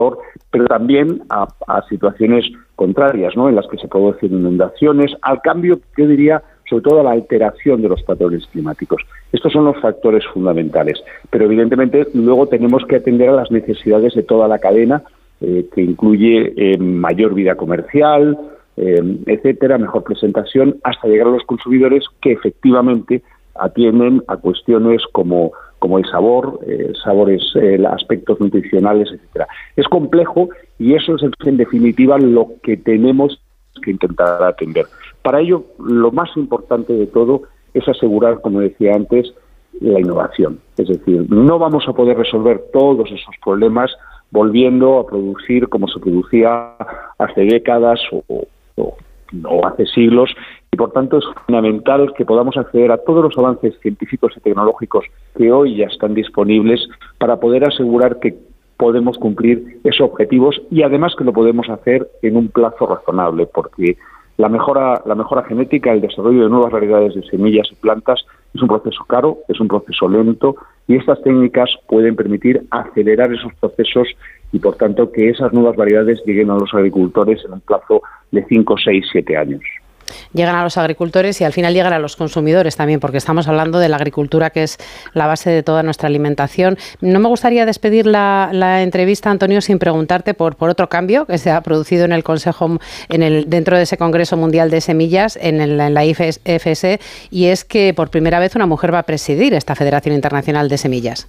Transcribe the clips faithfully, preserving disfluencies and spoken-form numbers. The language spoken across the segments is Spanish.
pero también a, a situaciones contrarias, ¿no?, en las que se producen inundaciones, al cambio, yo diría, sobre todo a la alteración de los patrones climáticos. Estos son los factores fundamentales, pero evidentemente luego tenemos que atender a las necesidades de toda la cadena, eh, que incluye eh, mayor vida comercial, eh, etcétera, mejor presentación, hasta llegar a los consumidores que efectivamente atienden a cuestiones como, como el sabor, eh, sabores, eh, aspectos nutricionales, etcétera. Es complejo y eso es en definitiva lo que tenemos que intentar atender. Para ello, lo más importante de todo es asegurar, como decía antes, la innovación. Es decir, no vamos a poder resolver todos esos problemas volviendo a producir como se producía hace décadas o, o, o hace siglos, y por tanto es fundamental que podamos acceder a todos los avances científicos y tecnológicos que hoy ya están disponibles para poder asegurar que podemos cumplir esos objetivos y además que lo podemos hacer en un plazo razonable, porque la mejora, la mejora genética, el desarrollo de nuevas variedades de semillas y plantas es un proceso caro, es un proceso lento y estas técnicas pueden permitir acelerar esos procesos y por tanto que esas nuevas variedades lleguen a los agricultores en un plazo de cinco, seis, siete años. Llegan a los agricultores y al final llegan a los consumidores también, porque estamos hablando de la agricultura, que es la base de toda nuestra alimentación. No me gustaría despedir la, la entrevista, Antonio, sin preguntarte por, por otro cambio que se ha producido en el Consejo, en el, dentro de ese Congreso Mundial de Semillas, en, el, en la I F S, y es que por primera vez una mujer va a presidir esta Federación Internacional de Semillas.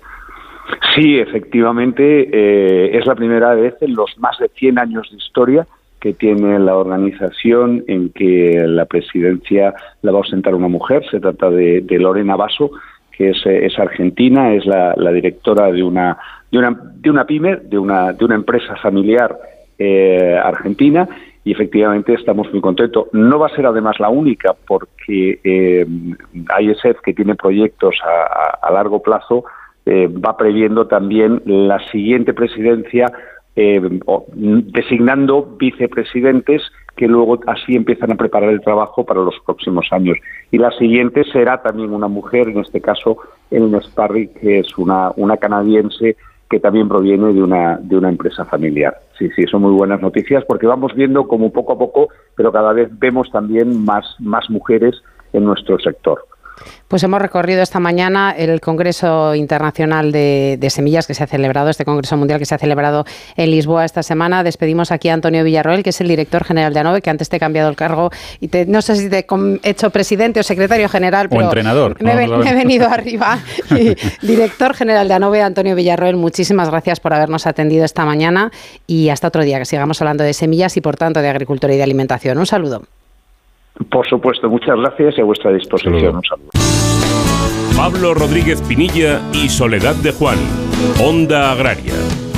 Sí, efectivamente, eh, es la primera vez en los más de cien años de historia que tiene la organización en que la presidencia la va a ostentar una mujer. Se trata de, de Lorena Basso, que es, es argentina, es la, la directora de una de una de una pyme, de una de una empresa familiar eh, argentina, y efectivamente estamos muy contentos. No va a ser además la única, porque eh, I S F, que tiene proyectos a, a, a largo plazo, eh, va previendo también la siguiente presidencia, Eh, designando vicepresidentes que luego así empiezan a preparar el trabajo para los próximos años. Y la siguiente será también una mujer, en este caso Ellen Sparry, que es una, una canadiense que también proviene de una, de una empresa familiar. Sí, sí, son muy buenas noticias porque vamos viendo como poco a poco, pero cada vez vemos también más, más mujeres en nuestro sector. Pues hemos recorrido esta mañana el Congreso Internacional de, de Semillas que se ha celebrado, este Congreso Mundial que se ha celebrado en Lisboa esta semana. Despedimos aquí a Antonio Villarroel, que es el director general de ANOVE, que antes te he cambiado el cargo y te, no sé si te he hecho presidente o secretario general, pero o entrenador. Me, no, me he venido arriba. Y, director general de ANOVE, Antonio Villarroel, muchísimas gracias por habernos atendido esta mañana y hasta otro día, que sigamos hablando de semillas y por tanto de agricultura y de alimentación. Un saludo. Por supuesto, muchas gracias y a vuestra disposición. Un saludo. Pablo Rodríguez Pinilla y Soledad de Juan, Onda Agraria.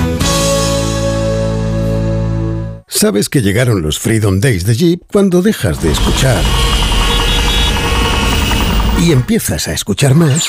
Sabes que llegaron los Freedom Days de Jeep cuando dejas de escuchar y empiezas a escuchar más.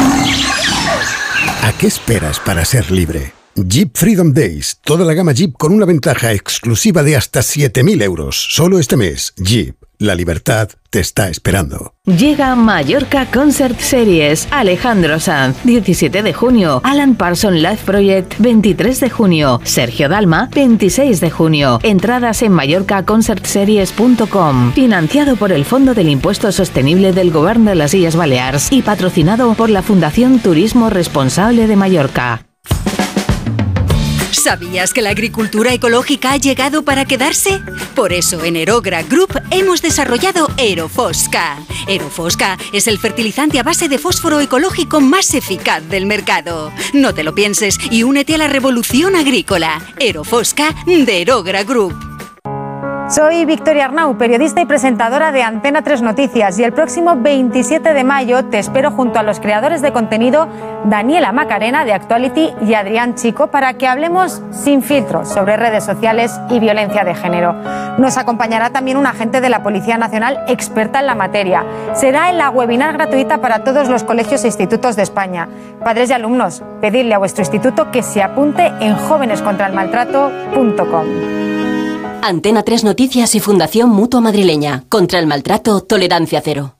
¿A qué esperas para ser libre? Jeep Freedom Days, toda la gama Jeep con una ventaja exclusiva de hasta siete mil euros. Solo este mes, Jeep. La libertad te está esperando. Llega Mallorca Concert Series. Alejandro Sanz, diecisiete de junio. Alan Parsons Live Project, veintitrés de junio. Sergio Dalma, veintiséis de junio. Entradas en mallorca concert series punto com. Financiado por el Fondo del Impuesto Sostenible del Gobierno de las Illes Balears y patrocinado por la Fundación Turismo Responsable de Mallorca. ¿Sabías que la agricultura ecológica ha llegado para quedarse? Por eso en Aerogra Group hemos desarrollado Aerofosca. Aerofosca es el fertilizante a base de fósforo ecológico más eficaz del mercado. No te lo pienses y únete a la revolución agrícola. Aerofosca de Aerogra Group. Soy Victoria Arnau, periodista y presentadora de Antena tres Noticias, y el próximo veintisiete de mayo te espero junto a los creadores de contenido Daniela Macarena de Actuality y Adrián Chico para que hablemos sin filtros sobre redes sociales y violencia de género. Nos acompañará también un agente de la Policía Nacional experta en la materia. Será en la webinar gratuita para todos los colegios e institutos de España. Padres y alumnos, pedidle a vuestro instituto que se apunte en jóvenes contra el maltrato punto com. Antena tres Noticias y Fundación Mutua Madrileña. Contra el maltrato, tolerancia cero.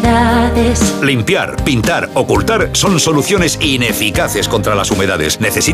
Iberdeco Humedades. Limpiar, pintar, ocultar son soluciones ineficaces contra las humedades. Necesitas